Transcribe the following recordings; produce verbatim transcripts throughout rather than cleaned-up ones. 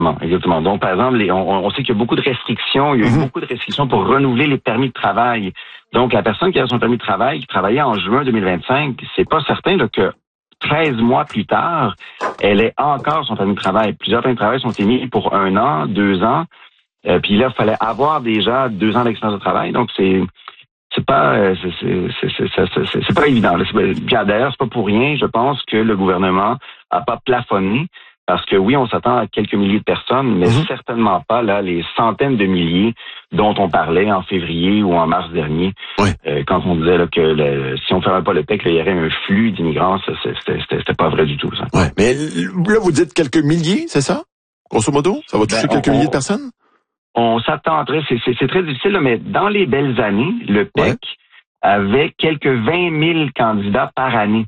Bon, exactement. Donc, par exemple, les, on, on sait qu'il y a beaucoup de restrictions. Il y a eu Mm-hmm. beaucoup de restrictions pour renouveler les permis de travail. Donc, la personne qui a son permis de travail, qui travaillait en juin deux mille vingt-cinq, c'est pas certain là, que treize mois plus tard, elle ait encore son permis de travail. Plusieurs permis de travail sont émis pour un an, deux ans. Euh, puis là, il fallait avoir déjà deux ans d'expérience de travail. Donc, c'est c'est pas euh, c'est c'est c'est c'est, c'est, c'est, c'est pas évident. Là. C'est, d'ailleurs, c'est pas pour rien. Je pense que le gouvernement a pas plafonné. Parce que oui, on s'attend à quelques milliers de personnes, mais mm-hmm. certainement pas là les centaines de milliers dont on parlait en février ou en mars dernier, oui. euh, quand on disait là, que le, si on ne fermait pas le P E C, là, il y aurait un flux d'immigrants. Ça, c'était, c'était, c'était pas vrai du tout. Ça. Ouais, mais là, vous dites quelques milliers, c'est ça? Grosso modo, ça va toucher ben, quelques on, milliers de personnes? On s'attendrait, c'est, c'est, c'est très difficile, là, mais dans les belles années, le P E C ouais. avait quelques vingt mille candidats par année.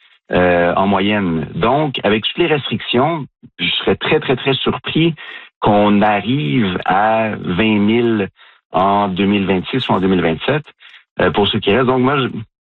Euh, en moyenne. Donc, avec toutes les restrictions, je serais très, très, très surpris qu'on arrive à vingt mille en deux mille vingt-six ou en deux mille vingt-sept euh, pour ceux qui restent. Donc, moi,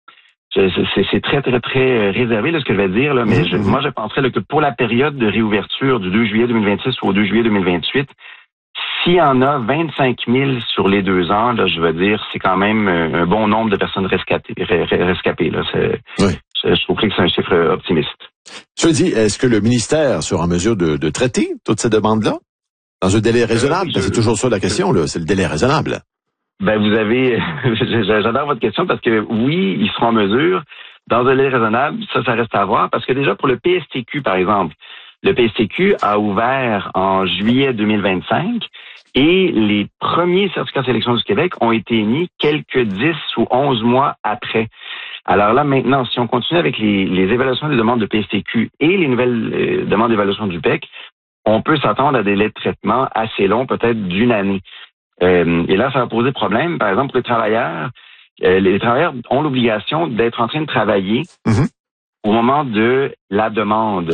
je, je, c'est, c'est très, très, très réservé là, ce que je vais dire, là, mais je, moi, je penserais là, que pour la période de réouverture du deux juillet deux mille vingt-six au deux juillet deux mille vingt-huit, s'il y en a vingt-cinq mille sur les deux ans, là, je veux dire, c'est quand même un bon nombre de personnes rescapées. rescapées là. C'est, oui. Je trouve que c'est un chiffre optimiste. Cela dit, est-ce que le ministère sera en mesure de, de traiter toutes ces demandes-là dans un délai raisonnable? Euh, je, c'est toujours ça la question, là. C'est le délai raisonnable. Ben, vous avez, j'adore votre question parce que oui, ils seront en mesure. Dans un délai raisonnable, ça, ça reste à voir parce que déjà pour le P S T Q, par exemple, le P S T Q a ouvert en juillet deux mille vingt-cinq et les premiers certificats de sélection du Québec ont été émis quelques dix ou onze mois après. Alors là, maintenant, si on continue avec les, les évaluations des demandes de P S T Q et les nouvelles euh, demandes d'évaluation du P E C, on peut s'attendre à des délais de traitement assez longs, peut-être d'une année. Euh, et là, ça va poser problème. Par exemple, pour les travailleurs, euh, les travailleurs ont l'obligation d'être en train de travailler mm-hmm. au moment de la demande.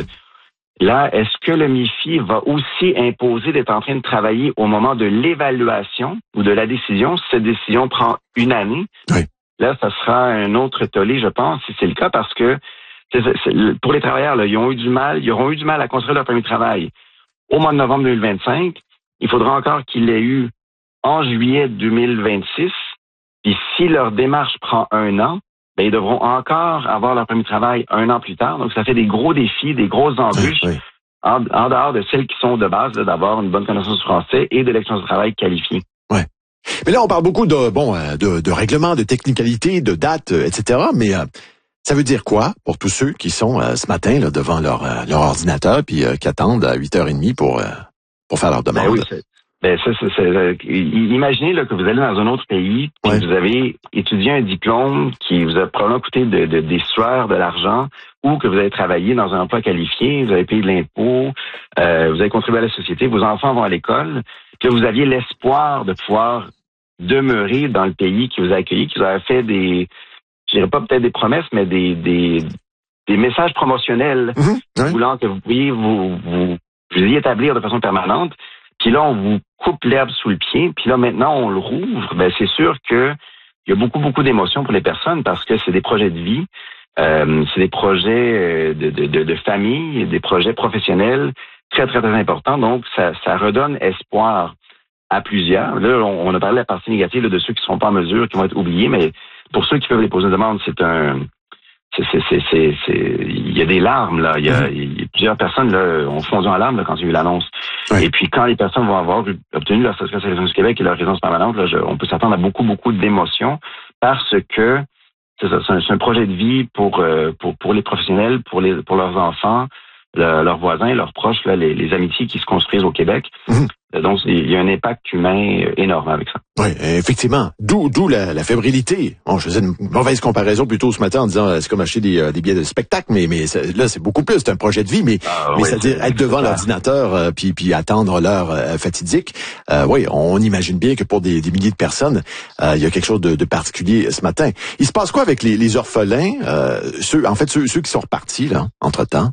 Là, est-ce que le M I F I va aussi imposer d'être en train de travailler au moment de l'évaluation ou de la décision, si cette décision prend une année? Oui. Là, ça sera un autre tollé, je pense, si c'est le cas, parce que c'est, c'est, pour les travailleurs, là, ils ont eu du mal, ils auront eu du mal à construire leur permis de travail au mois de novembre deux mille vingt-cinq. Il faudra encore qu'ils l'aient eu en juillet deux mille vingt-six. Puis si leur démarche prend un an, ben ils devront encore avoir leur permis de travail un an plus tard. Donc, ça fait des gros défis, des grosses embûches, oui, oui. En, en dehors de celles qui sont de base, là, d'avoir une bonne connaissance du français et de l'expérience de travail qualifiée. Ouais. Mais là, on parle beaucoup de bon de, de règlements, de technicalités, de dates, et cetera. Mais euh, ça veut dire quoi pour tous ceux qui sont euh, ce matin là, devant leur, euh, leur ordinateur puis euh, qui attendent à huit heures trente pour, euh, pour faire leur demande? Ben oui, c'est, ben ça, c'est, c'est, euh, imaginez là, que vous allez dans un autre pays et ouais. que vous avez étudié un diplôme qui vous a probablement coûté de, de, des sueurs, de l'argent, ou que vous avez travaillé dans un emploi qualifié, vous avez payé de l'impôt, euh, vous avez contribué à la société, vos enfants vont à l'école, que vous aviez l'espoir de pouvoir demeurer dans le pays qui vous a accueilli, qui vous a fait des, je dirais pas peut-être des promesses, mais des des, des messages promotionnels mmh, ouais. voulant que vous pourriez vous, vous, vous y établir de façon permanente. Puis là, on vous coupe l'herbe sous le pied. Puis là, maintenant, on le rouvre. Ben, c'est sûr que il y a beaucoup, beaucoup d'émotions pour les personnes parce que c'est des projets de vie, euh, c'est des projets de, de, de, de famille, des projets professionnels très, très, très importants. Donc, ça, ça redonne espoir à plusieurs. Là, on, on a parlé de la partie négative là, de ceux qui ne seront pas en mesure, qui vont être oubliés, mais pour ceux qui peuvent déposer une demande, c'est un... C'est, c'est, c'est, c'est, c'est, il y a des larmes, là. Il y a, il y a plusieurs personnes, là, ont fondu en larmes, là, quand il y a eu l'annonce. Oui. Et puis, quand les personnes vont avoir obtenu leur certificat de sélection du Québec et leur résidence permanente, là, je, on peut s'attendre à beaucoup, beaucoup d'émotions parce que c'est, ça, c'est, un, c'est un projet de vie pour, euh, pour, pour les professionnels, pour les, pour leurs enfants, le, leurs voisins, leurs proches, là, les, les amitiés qui se construisent au Québec. Mmh. Donc, il y a un impact humain énorme avec ça. Oui, effectivement. D'où, d'où la, la fébrilité. Bon, je faisais une mauvaise comparaison plutôt ce matin en disant c'est comme acheter des, des billets de spectacle, mais, mais là, c'est beaucoup plus. C'est un projet de vie, mais, ah, mais oui, c'est-à-dire être devant l'ordinateur euh, puis, puis attendre l'heure euh, fatidique. Euh, oui, on imagine bien que pour des, des milliers de personnes, euh, il y a quelque chose de, de particulier ce matin. Il se passe quoi avec les, les orphelins, euh, ceux, en fait, ceux, ceux qui sont repartis là, entre-temps?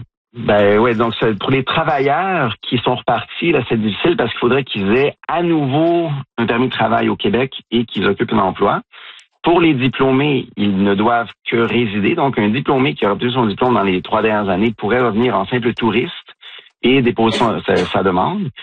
Ben oui, donc c'est pour les travailleurs qui sont repartis, là, c'est difficile parce qu'il faudrait qu'ils aient à nouveau un permis de travail au Québec et qu'ils occupent un emploi. Pour les diplômés, ils ne doivent que résider. Donc, un diplômé qui a obtenu son diplôme dans les trois dernières années pourrait revenir en simple touriste et déposer son, sa, sa demande.